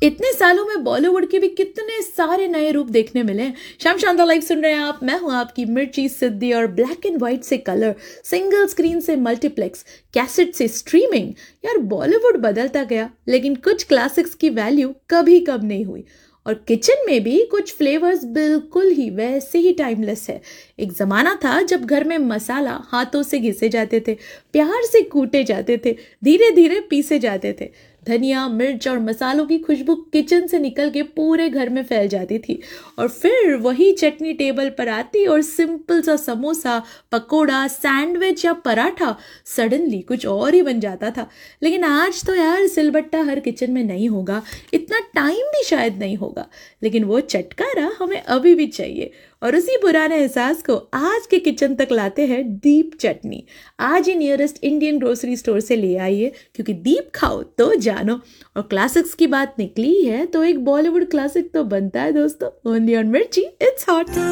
इतने सालों में बॉलीवुड के भी कितने सारे नए रूप देखने मिले हैं। शाम शांता लाइव सुन रहे हैं आप। मैं हूं आपकी मिर्ची सिद्धि। और ब्लैक एंड व्हाइट से कलर, सिंगल स्क्रीन से मल्टीप्लेक्स, कैसेट से स्ट्रीमिंग, यार बॉलीवुड बदलता गया लेकिन कुछ क्लासिक्स की वैल्यू कभी कम नहीं हुई। और किचन में भी कुछ फ्लेवर्स बिल्कुल ही वैसे ही टाइमलेस है। एक जमाना था जब घर में मसाला हाथों से घिसे जाते थे, प्यार से कूटे जाते थे, धीरे धीरे पीसे जाते थे। धनिया, मिर्च और मसालों की खुशबू किचन से निकल के पूरे घर में फैल जाती थी। और फिर वही चटनी टेबल पर आती और सिंपल सा समोसा, पकोड़ा, सैंडविच या पराठा सडनली कुछ और ही बन जाता था। लेकिन आज तो यार सिलबट्टा हर किचन में नहीं होगा, इतना टाइम भी शायद नहीं होगा, लेकिन वो चटकारा हमें अभी भी चाहिए। और उसी पुराने एहसास को आज के किचन तक लाते हैं दीप चटनी। आज ही नियरेस्ट इंडियन ग्रोसरी स्टोर से ले आइए, क्योंकि दीप खाओ तो जानो। और क्लासिक्स की बात निकली है तो एक बॉलीवुड क्लासिक तो बनता है दोस्तों। ओनली ऑन मिर्ची, इट्स हॉट।